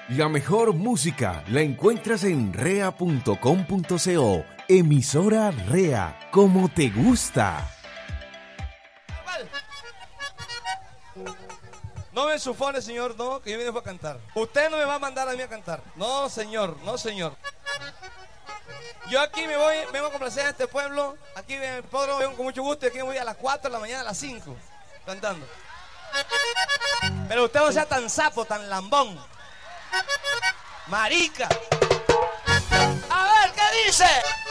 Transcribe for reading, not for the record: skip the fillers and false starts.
La mejor música la encuentras en rea.com.co. Emisora Rea, como te gusta. No me sufone, señor, no, que yo vine a cantar. Usted no me va a mandar a mí a cantar. No, señor, no, señor. Yo aquí vengo a complacer a este pueblo. Aquí en el podro vengo con mucho gusto y aquí me voy a las 4 de la mañana, a las 5, cantando. Pero usted no sea tan sapo, tan lambón. Marica. A ver, ¿qué dice?